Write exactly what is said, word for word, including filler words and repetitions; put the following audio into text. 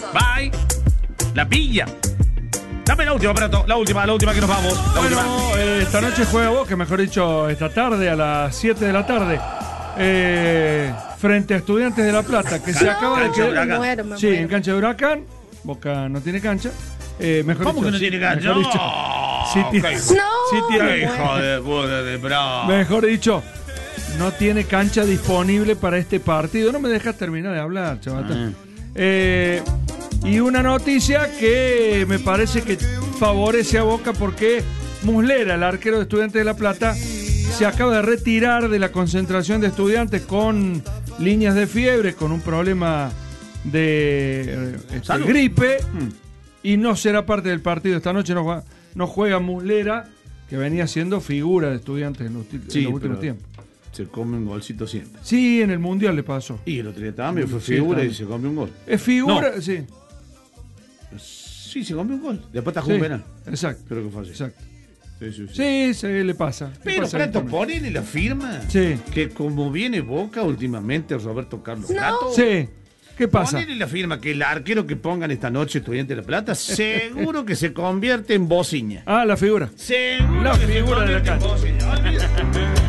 Bye. La pilla. Dame la última, Prato. La última, la última que nos vamos. La Bueno, última. eh, esta noche juega Boca, mejor dicho, esta tarde a las siete de la tarde. Eh, frente a Estudiantes de La Plata, que se Cancha acaba de de quedar. Huracán. Me muero, me Sí, muero. en cancha de Huracán. Boca no tiene cancha. Eh, mejor ¿Cómo dicho, que no sí, tiene cancha? mejor dicho, No. sí tiene- Qué sí No, tiene- Qué hijo de puta de bravo. Mejor dicho, no tiene cancha disponible para este partido. No me dejas terminar de hablar, chaval. Ah. Eh, y una noticia que me parece que favorece a Boca porque Muslera, el arquero de Estudiantes de La Plata, se acaba de retirar de la concentración de Estudiantes con líneas de fiebre, con un problema de eh, este, Salud. gripe, Mm. y no será parte del partido. Esta noche no juega, no juega Muslera, que venía siendo figura de Estudiantes en los, ti- en Sí, los últimos pero tiempos. se come un golcito siempre. Sí, en el Mundial le pasó. Y el otro día también fue Sí, figura y también. se comió un gol. Es figura, No. sí. Sí, se comió un gol. Después está Sí, un penal. exacto. Creo que fue así. Exacto. Sí, sí, sí. Sí, se le pasa. Le Pero pasa Prato, habitualmente. ponele la firma. Sí. Que como viene Boca últimamente, Roberto Carlos No. Prato. Sí. ¿Qué pasa? Ponele la firma que el arquero que pongan esta noche Estudiante de La Plata seguro que se convierte en bociña. Ah, la figura. Seguro La que figura se de la convierte en cancha. bociña. Olvídate.